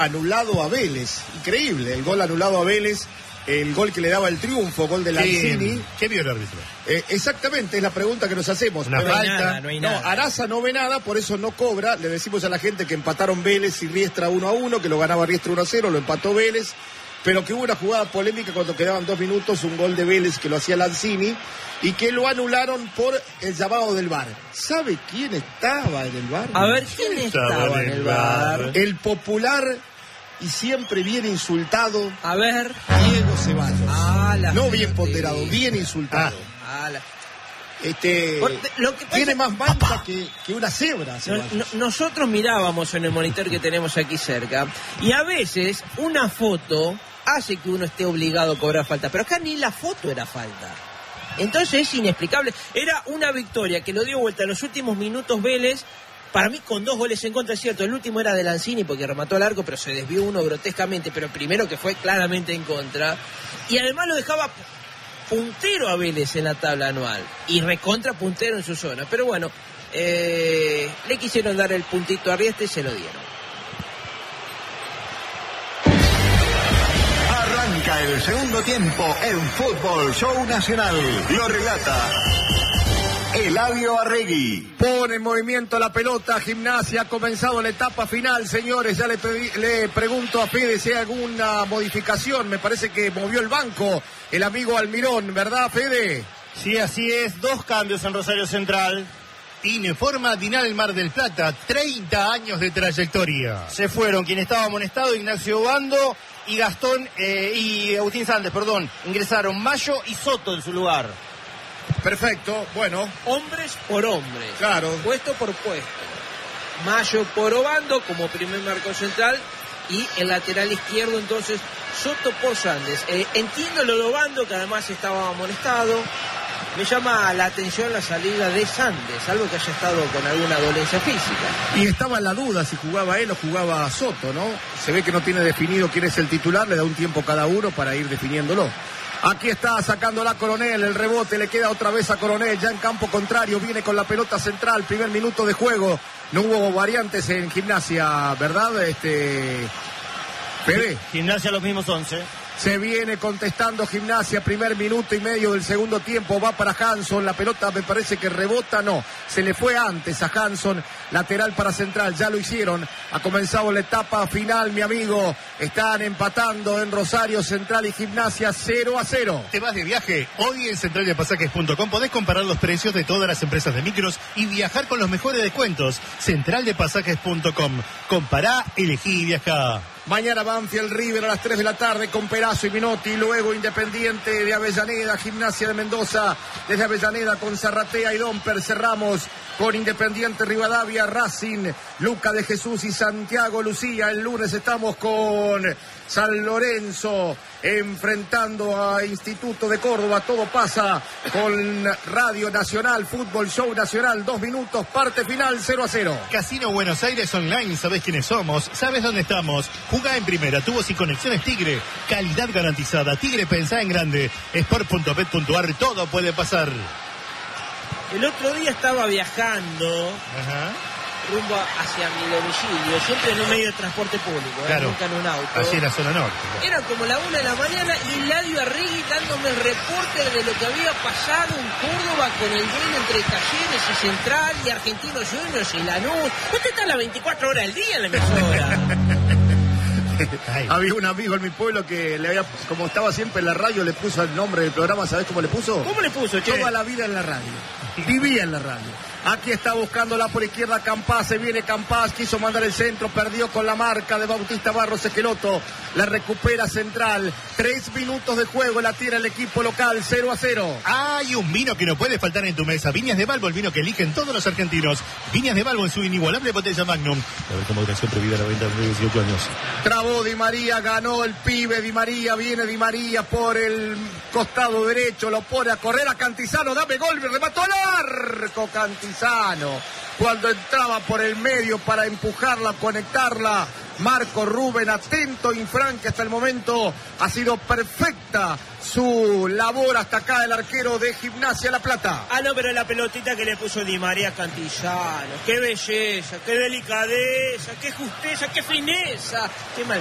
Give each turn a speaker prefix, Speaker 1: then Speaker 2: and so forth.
Speaker 1: Anulado a Vélez, increíble, el gol anulado a Vélez, el gol que le daba el triunfo, gol de Lanzini.
Speaker 2: ¿Qué vio el árbitro?
Speaker 1: Exactamente, es la pregunta que nos hacemos.
Speaker 2: Una falta.
Speaker 1: No, Araza no ve nada, por eso no cobra. Le decimos a la gente que empataron Vélez y Riestra 1-1, que lo ganaba Riestra 1-0, lo empató Vélez, pero que hubo una jugada polémica cuando quedaban 2 minutos, un gol de Vélez que lo hacía Lanzini, y que lo anularon por el llamado del VAR. ¿Sabe quién estaba en el VAR?
Speaker 3: A ver, ¿quién estaba en el VAR?
Speaker 1: El popular y siempre bien insultado.
Speaker 3: A ver.
Speaker 1: Diego Ceballos. No bien ponderado, bien insultado. Tiene más mancha que una cebra.
Speaker 3: Nosotros mirábamos en el monitor que tenemos aquí cerca, y a veces una foto hace que uno esté obligado a cobrar falta, pero acá ni la foto era falta. Entonces es inexplicable. Era una victoria que lo dio vuelta en los últimos minutos Vélez, para mí con 2 goles en contra, es cierto. El último era de Lanzini porque remató al arco, pero se desvió uno grotescamente, pero el primero que fue claramente en contra. Y además lo dejaba puntero a Vélez en la tabla anual y recontra puntero en su zona. Pero bueno, le quisieron dar el puntito a Riestra y se lo dieron.
Speaker 4: Arranca el segundo tiempo en Fútbol Show Nacional. Lo relata Eladio Arregui.
Speaker 1: Pone en movimiento la pelota Gimnasia. Ha comenzado la etapa final, señores. Ya le pregunto a Fede si hay alguna modificación. Me parece que movió el banco el amigo Almirón, ¿verdad, Fede?
Speaker 2: Sí, así es. 2 cambios en Rosario Central. Informa Dinal Mar del Plata. 30 años de trayectoria.
Speaker 5: Se fueron quien estaba amonestado, Ignacio Bando y Gastón y Agustín Sández, ingresaron Mayo y Soto en su lugar.
Speaker 1: Perfecto, bueno.
Speaker 3: Hombres por hombres.
Speaker 1: Claro.
Speaker 3: Puesto por puesto. Mayo por Obando como primer marco central y el lateral izquierdo entonces Soto por Sández. Entiendo lo de Obando, que además estaba amonestado. Me llama la atención la salida de Sández, algo que haya estado con alguna dolencia física.
Speaker 1: Y estaba en la duda si jugaba él o jugaba Soto, ¿no? Se ve que no tiene definido quién es el titular, le da un tiempo cada uno para ir definiéndolo. Aquí está sacándola Coronel, el rebote le queda otra vez a Coronel, ya en campo contrario, viene con la pelota central, primer minuto de juego. No hubo variantes en Gimnasia, ¿verdad? Fede.
Speaker 5: Gimnasia los mismos 11.
Speaker 1: Se viene contestando Gimnasia, primer minuto y medio del segundo tiempo, va para Hanson, la pelota me parece que rebota, no, se le fue antes a Hanson, lateral para Central, ya lo hicieron, ha comenzado la etapa final, mi amigo, están empatando en Rosario Central y Gimnasia 0-0.
Speaker 2: ¿Te vas de viaje? Hoy en centraldepasajes.com podés comparar los precios de todas las empresas de micros y viajar con los mejores descuentos. Centraldepasajes.com, compará, elegí y viajá.
Speaker 1: Mañana Banfield River a las 3 de la tarde con Perazo y Minotti, luego Independiente de Avellaneda, Gimnasia de Mendoza, desde Avellaneda con Zarratea y Domper, cerramos con Independiente Rivadavia, Racing, Luca de Jesús y Santiago Lucía. El lunes estamos con San Lorenzo enfrentando a Instituto de Córdoba. Todo pasa con Radio Nacional, Fútbol Show Nacional, 2 minutos, parte final 0-0.
Speaker 2: Casino Buenos Aires Online, sabés quiénes somos, sabés dónde estamos. Jugá en primera, tubos y conexiones Tigre, calidad garantizada. Tigre, pensá en grande. Sport.bet.ar, todo puede pasar.
Speaker 3: El otro día estaba viajando rumbo hacia mi domicilio, siempre en un medio de transporte público,
Speaker 2: claro,
Speaker 3: nunca en un auto.
Speaker 2: Así en la zona norte. Claro.
Speaker 3: Era como la 1 de la mañana y Eladio Arregui dándome el reporte de lo que había pasado en Córdoba con el duelo entre Talleres y Central y Argentinos Juniors y Lanús. Usted está a las 24 horas del día en la emisora.
Speaker 1: Había un amigo en mi pueblo que le había, como estaba siempre en la radio, le puso el nombre del programa. ¿Sabés cómo le puso?
Speaker 3: ¿Cómo le puso, che?
Speaker 1: Toda la vida en la radio. Vivía en la radio. Aquí está buscándola por izquierda Campás, se viene Campás, quiso mandar el centro, perdió con la marca de Bautista Barros Esqueloto, la recupera Central, 3 minutos de juego, la tira el equipo local, 0-0.
Speaker 2: Hay un vino que no puede faltar en tu mesa, Viñas de Balbo, el vino que eligen todos los argentinos. Viñas de Balbo en su inigualable botella Magnum. A ver cómo moderación prohibida la venta de 18 años.
Speaker 1: Trabó Di María, ganó el pibe Di María, viene Di María por el costado derecho, lo pone a correr a Cantizano, dame gol, remató al arco Cantizano. Cuando entraba por el medio para empujarla, conectarla, Marco Rubén, atento Infran, que hasta el momento ha sido perfecta su labor hasta acá del arquero de Gimnasia La Plata.
Speaker 3: Ah, no, pero la pelotita que le puso Di María Cantillano, qué belleza, qué delicadeza, qué justeza, qué fineza, qué mal.